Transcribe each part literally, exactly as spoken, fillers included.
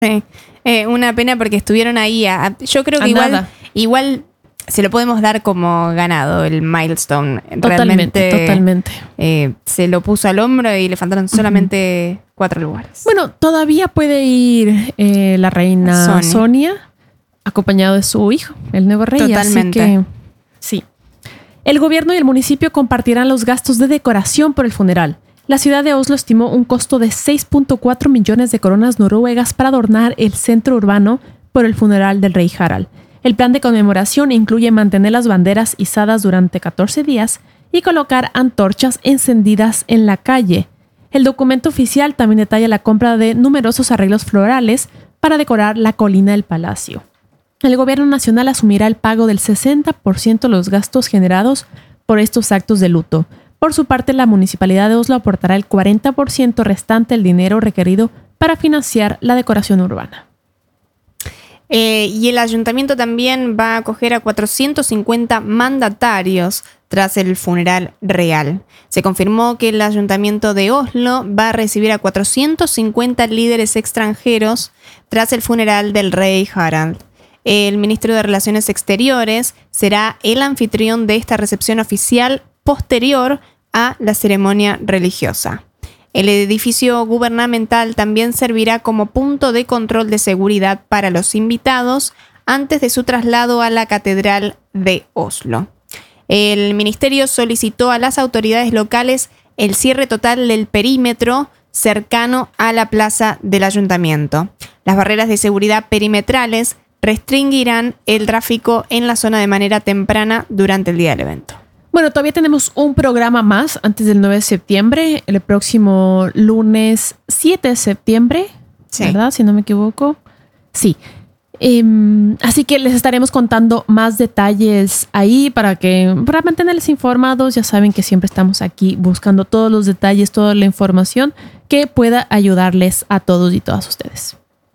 Sí. Eh, una pena porque estuvieron ahí. A, a, yo creo que igual, igual se lo podemos dar como ganado el milestone. Totalmente, Realmente, totalmente. Eh, se lo puso al hombro y le faltaron solamente uh-huh. cuatro lugares. Bueno, todavía puede ir eh, la reina Sonia. Sonia, acompañado de su hijo, el nuevo rey. Totalmente. Así que, sí. El gobierno y el municipio compartirán los gastos de decoración por el funeral. La ciudad de Oslo estimó un costo de seis punto cuatro millones de coronas noruegas para adornar el centro urbano por el funeral del rey Harald. El plan de conmemoración incluye mantener las banderas izadas durante catorce días y colocar antorchas encendidas en la calle. El documento oficial también detalla la compra de numerosos arreglos florales para decorar la colina del palacio. El gobierno nacional asumirá el pago del sesenta por ciento de los gastos generados por estos actos de luto. Por su parte, la Municipalidad de Oslo aportará el cuarenta por ciento restante del dinero requerido para financiar la decoración urbana. Eh, y el ayuntamiento también va a acoger a cuatrocientos cincuenta mandatarios tras el funeral real. Se confirmó que el ayuntamiento de Oslo va a recibir a cuatrocientos cincuenta líderes extranjeros tras el funeral del rey Harald. El ministro de Relaciones Exteriores será el anfitrión de esta recepción oficial posterior a la ceremonia religiosa. El edificio gubernamental también servirá como punto de control de seguridad para los invitados antes de su traslado a la Catedral de Oslo. El ministerio solicitó a las autoridades locales el cierre total del perímetro cercano a la plaza del ayuntamiento. Las barreras de seguridad perimetrales restringirán el tráfico en la zona de manera temprana durante el día del evento. Bueno, todavía tenemos un programa más antes del nueve de septiembre, el próximo lunes siete de septiembre, sí. ¿Verdad? Si no me equivoco. Sí. Eh, así que les estaremos contando más detalles ahí para que para mantenerles informados. Ya saben que siempre estamos aquí buscando todos los detalles, toda la información que pueda ayudarles a todos y todas ustedes.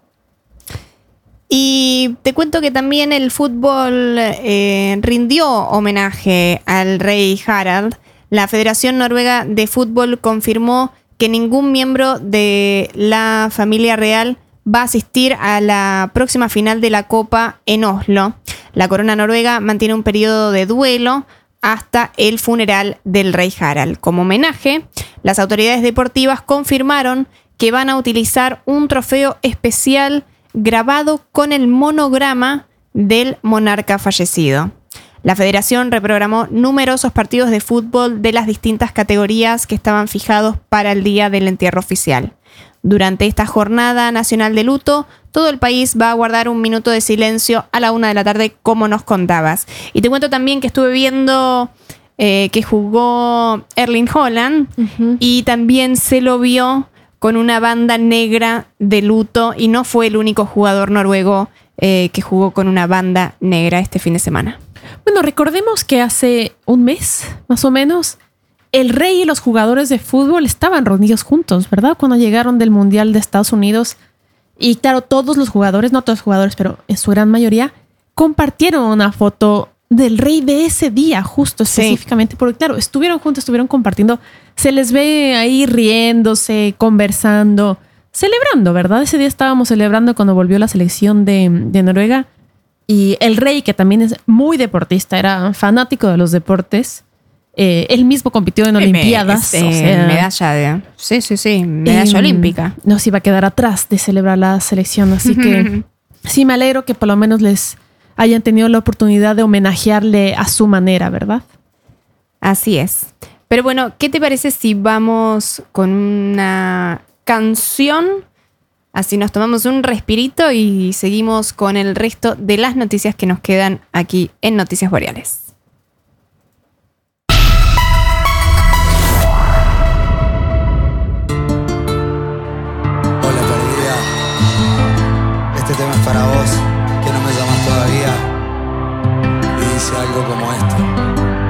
Y te cuento que también el fútbol eh, rindió homenaje al rey Harald. La Federación Noruega de Fútbol confirmó que ningún miembro de la familia real va a asistir a la próxima final de la Copa en Oslo. La corona noruega mantiene un periodo de duelo hasta el funeral del rey Harald. Como homenaje, las autoridades deportivas confirmaron que van a utilizar un trofeo especial grabado con el monograma del monarca fallecido. La federación reprogramó numerosos partidos de fútbol de las distintas categorías que estaban fijados para el día del entierro oficial. Durante esta jornada nacional de luto, todo el país va a guardar un minuto de silencio a la una de la tarde, como nos contabas. Y te cuento también que estuve viendo eh, que jugó Erling Haaland uh-huh. y también se lo vio con una banda negra de luto, y no fue el único jugador noruego eh, que jugó con una banda negra este fin de semana. Bueno, recordemos que hace un mes, más o menos, el rey y los jugadores de fútbol estaban reunidos juntos, ¿verdad? Cuando llegaron del Mundial de Estados Unidos. Y claro, todos los jugadores, no todos los jugadores, pero en su gran mayoría, compartieron una foto del rey de ese día, justo específicamente, sí. Porque claro, estuvieron juntos, estuvieron compartiendo, se les ve ahí riéndose, conversando, celebrando, ¿verdad? Ese día estábamos celebrando cuando volvió la selección de, de Noruega, y el rey, que también es muy deportista, era fanático de los deportes, eh, él mismo compitió en me, Olimpiadas. Me, o sea, medalla de... Sí, sí, sí, medalla eh, olímpica. No se iba a quedar atrás de celebrar la selección, así que sí me alegro que por lo menos les hayan tenido la oportunidad de homenajearle a su manera, ¿verdad? Así es. Pero bueno, ¿qué te parece si vamos con una canción? Así nos tomamos un respirito y seguimos con el resto de las noticias que nos quedan aquí en Noticias Boreales. Hola, perdida. Este tema es para vos, que no me llamas todavía. Y dice algo como esto.